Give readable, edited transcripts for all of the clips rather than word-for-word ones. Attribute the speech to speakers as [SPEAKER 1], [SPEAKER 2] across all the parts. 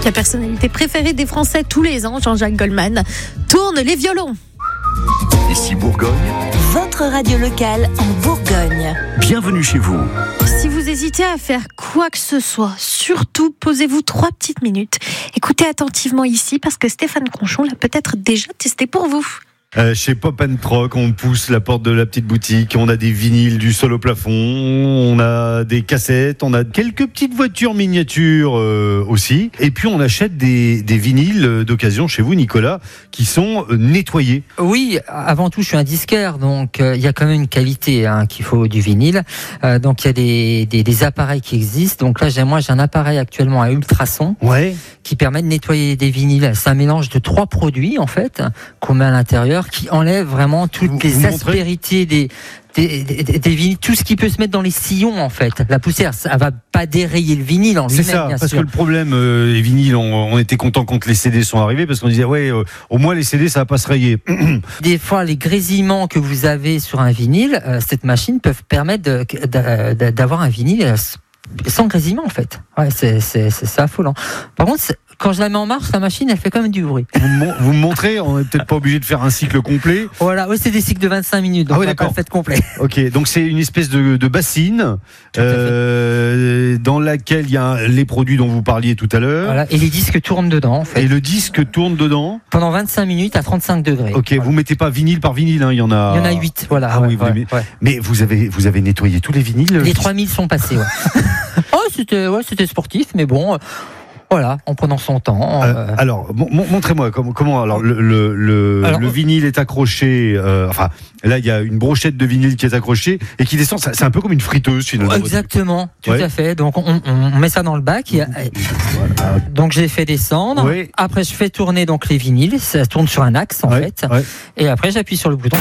[SPEAKER 1] La personnalité préférée des Français tous les ans, Jean-Jacques Goldman, tourne les violons.
[SPEAKER 2] Ici Bourgogne,
[SPEAKER 3] Votre radio locale en Bourgogne.
[SPEAKER 2] bienvenue chez vous.
[SPEAKER 1] Si vous hésitez à faire quoi que ce soit, surtout posez-vous 3 petites minutes. Écoutez attentivement ici parce que Stéphane Conchon l'a peut-être déjà testé pour vous.
[SPEAKER 4] Chez Pop & Troc, on pousse la porte de la petite boutique, on a des vinyles du sol au plafond, on a des cassettes, on a quelques petites voitures miniatures aussi, et puis on achète des vinyles d'occasion chez vous, Nicolas, qui sont nettoyés.
[SPEAKER 5] Oui, avant tout, je suis un disquaire, donc il y a quand même une qualité qu'il faut du vinyle. Donc il y a des appareils qui existent. Donc là, j'ai un appareil actuellement à ultrasons qui permet de nettoyer des vinyles. C'est un mélange de 3 produits en fait qu'on met à l'intérieur, qui enlève vraiment toutes les aspérités des vinyles, tout ce qui peut se mettre dans les sillons en fait. La poussière, ça va pas dérayer le vinyle en lui-même.
[SPEAKER 4] C'est ça,
[SPEAKER 5] bien
[SPEAKER 4] parce
[SPEAKER 5] sûr.
[SPEAKER 4] que le problème, les vinyles, on était content quand les CD sont arrivés, parce qu'on disait au moins les CD ça va pas se rayer.
[SPEAKER 5] Des fois, les grésillements que vous avez sur un vinyle, cette machine peut permettre d'avoir un vinyle sans grésillement en fait. Ouais, c'est affolant. Par contre, quand je la mets en marche, la machine, elle fait quand même du bruit.
[SPEAKER 4] Vous me montrez, on n'est peut-être pas obligé de faire un cycle complet.
[SPEAKER 5] Voilà, oui, c'est des cycles de 25 minutes, donc on va pas le faire complet.
[SPEAKER 4] Ok, donc c'est une espèce de bassine dans laquelle il y a les produits dont vous parliez tout à l'heure.
[SPEAKER 5] Voilà, et les disques tournent dedans en fait.
[SPEAKER 4] Et le disque tourne dedans
[SPEAKER 5] Pendant 25 minutes à 35 degrés.
[SPEAKER 4] Ok, voilà. Vous mettez pas vinyle par vinyle, il y en a...
[SPEAKER 5] Il y en a 8, voilà.
[SPEAKER 4] Ah oui, mais vous avez nettoyé tous les vinyles?
[SPEAKER 5] Les 3000 sont passés, ouais. C'était sportif, mais bon... Voilà, en prenant son temps.
[SPEAKER 4] Alors, montrez-moi comment. Alors, le vinyle est accroché. Enfin, là, il y a une brochette de vinyle qui est accrochée et qui descend. C'est un peu comme une friteuse, finalement.
[SPEAKER 5] Exactement, tout à fait. Donc, on met ça dans le bac. Donc, j'ai fait descendre. Oui. Après, je fais tourner donc les vinyles. Ça tourne sur un axe, en fait. Ouais. Et après, j'appuie sur le bouton.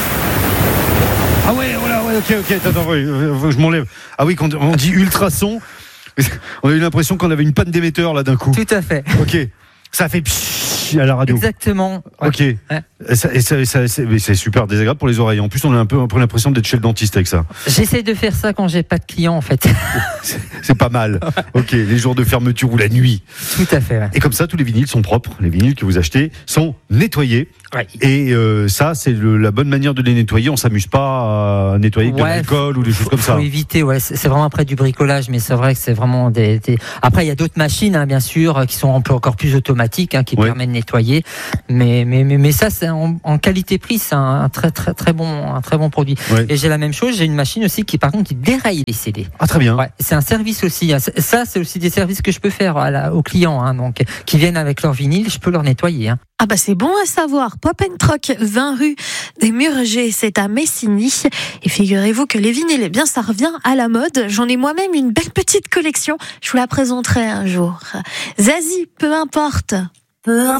[SPEAKER 4] Ah ouais, voilà, ok. Attends, je m'enlève. Ah oui, quand on dit ultrason. On a eu l'impression qu'on avait une panne d'émetteur là d'un coup.
[SPEAKER 5] Tout à fait.
[SPEAKER 4] Ok. Ça fait pshhh à la radio.
[SPEAKER 5] Exactement. Ouais.
[SPEAKER 4] Ok. Ouais. C'est super désagréable pour les oreilles. En plus, on a un peu l'impression d'être chez le dentiste avec ça.
[SPEAKER 5] J'essaie de faire ça quand j'ai pas de clients en fait.
[SPEAKER 4] C'est pas mal. Ok. Les jours de fermeture ou la nuit.
[SPEAKER 5] Tout à fait. Ouais.
[SPEAKER 4] Et comme ça, tous les vinyles sont propres. Les vinyles que vous achetez sont nettoyés. Ouais. Et ça, c'est la bonne manière de les nettoyer. On s'amuse pas à nettoyer avec de l'alcool ou des choses comme ça.
[SPEAKER 5] Faut éviter. Ouais. C'est vraiment après du bricolage, mais c'est vrai que c'est vraiment des... Après, il y a d'autres machines, bien sûr, qui sont encore plus automatiques, qui permettent de nettoyer. Mais ça, c'est en qualité-prix, c'est un très bon produit. Ouais. Et j'ai la même chose. J'ai une machine aussi qui déraille les CD.
[SPEAKER 4] Ah, très bien.
[SPEAKER 5] Ouais. C'est un service aussi. Ça, c'est aussi des services que je peux faire aux clients, donc qui viennent avec leur vinyle. Je peux leur nettoyer.
[SPEAKER 1] Ah bah c'est bon à savoir. Pop & Troc, 20 rue des Murgers, c'est à Messigny. Et figurez-vous que les vinyles, bien ça revient à la mode. J'en ai moi-même une belle petite collection. Je vous la présenterai un jour. Zazie, peu importe.